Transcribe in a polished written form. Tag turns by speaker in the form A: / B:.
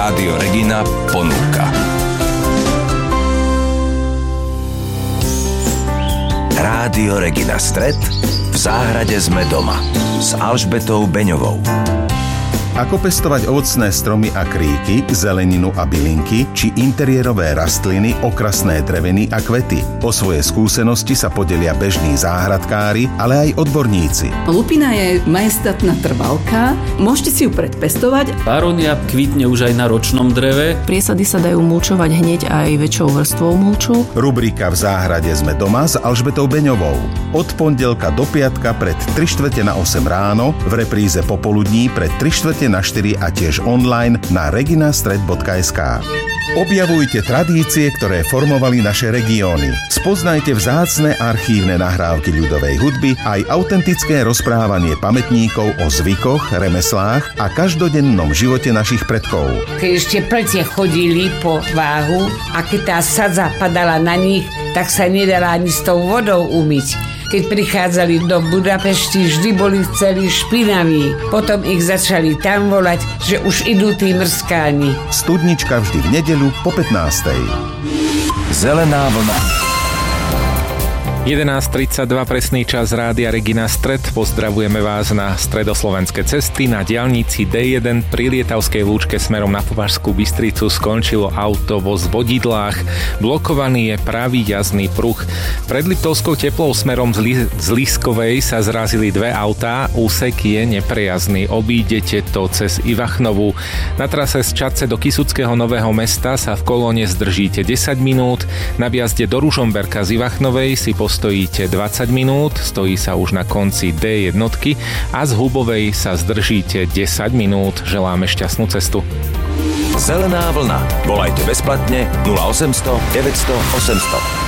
A: Rádio Regina ponúka. Rádio Regina Stret. V záhrade sme doma s Alžbetou Beňovou.
B: Ako pestovať ovocné stromy a kríky, zeleninu a bylinky, či interiérové rastliny, okrasné dreviny a kvety. O svoje skúsenosti sa podelia bežní záhradkári, ale aj odborníci.
C: Lupina je majestátna trvalka, môžete si ju predpestovať.
D: Baronia kvitne už aj na ročnom dreve.
E: Priesady sa dajú mulčovať hneď aj väčšou vrstvou mulču.
B: Rubrika V záhrade sme doma s Alžbetou Beňovou. Od pondelka do piatka pred 3/4 na 8 ráno, v repríze popoludní pred 3/4 na 4 a tiež online na reginastret.sk. Objavujte tradície, ktoré formovali naše regióny. Spoznajte vzácne archívne nahrávky ľudovej hudby aj autentické rozprávanie pamätníkov o zvykoch, remeslách a každodennom živote našich predkov.
F: Keď ešte plete chodili po váhu a keď tá sadza padala na nich, tak sa nedala ani s tou vodou umyť. Keď prichádzali do Budapešti, vždy boli celí špinaví. Potom ich začali tam volať, že už idú tí mrskáni.
B: Studnička vždy v nedeľu po 15:00.
A: Zelená vlna.
G: 11:32 presný čas Rádia Regina Stret. Pozdravujeme vás na stredoslovenské cesty. Na diaľnici D1 pri Lietavskej lúčke smerom na Považskú Bystricu skončilo auto vo Zvodidlách. Blokovaný je pravý jazdný pruh. Pred Liptovskou Teplou smerom z Lískovej sa zrazili dve autá. Úsek je neprejazdný. Obídete to cez Ivachnovu. Na trase z Čadce do Kysuckého Nového Mesta sa v kolóne zdržíte 10 minút. Na vjazde do Ružomberka z Ivachnovej si stojíte 20 minút, stojí sa už na konci D1 a z Hubovej sa zdržíte 10 minút. Želáme šťastnú cestu.
A: Zelená vlna. Volajte bezplatne 0800 900 800.